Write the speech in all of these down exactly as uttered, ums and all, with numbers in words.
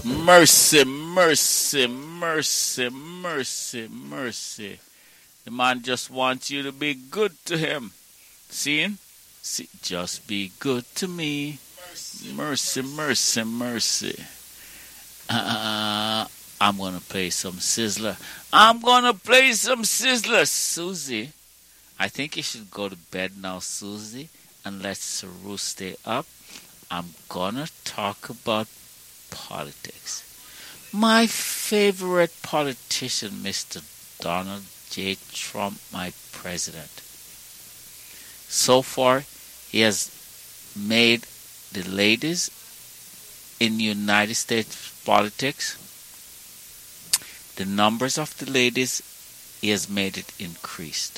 Mercy, mercy, mercy, mercy, mercy. The man just wants you to be good to him. Seeing? See, just be good to me. Mercy, mercy, mercy. Uh, I'm going to play some Sizzler. I'm going to play some Sizzler. Susie, I think you should go to bed now, Susie, and let Saru stay up. I'm going to talk about politics. My favorite politician, Mister Donald J. Trump, my president. So far, he has made the ladies in United States politics, the numbers of the ladies, he has made it increased.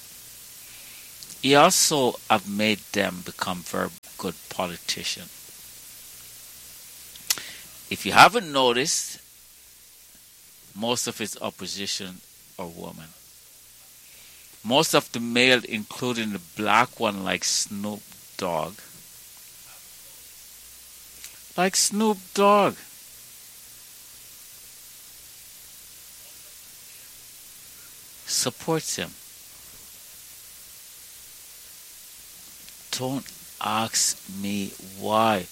He also have made them become very good politicians. If you haven't noticed, most of his opposition are women. Most of the male, including the black one like Snoop Dogg, like Snoop Dogg, supports him. Don't ask me why.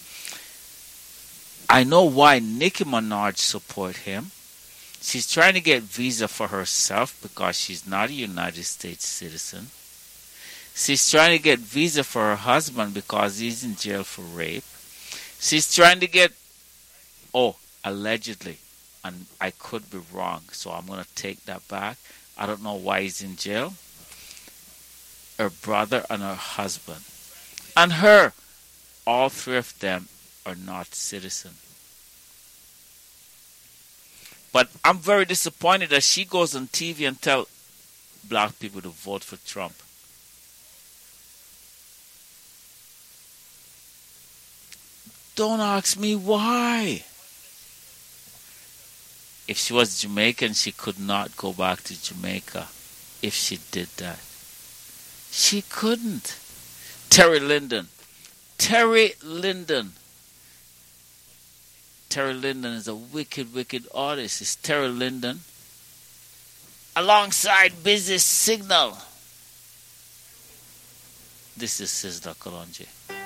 I know why Nicki Minaj support him. She's trying to get visa for herself because she's not a United States citizen. She's trying to get visa for her husband because he's in jail for rape. She's trying to get, oh, allegedly, and I could be wrong, so I'm going to take that back. I don't know why he's in jail. Her brother and her husband. And her, all three of them are not citizens. But I'm very disappointed that she goes on T V and tell black people to vote for Trump. Don't ask me why. If she was Jamaican, she could not go back to Jamaica if she did that. She couldn't. Terry Lyndon. Terry Lyndon. Terry Lyndon is a wicked, wicked artist. It's Terry Lyndon alongside Busy Signal. This is Sizzler Kalonji.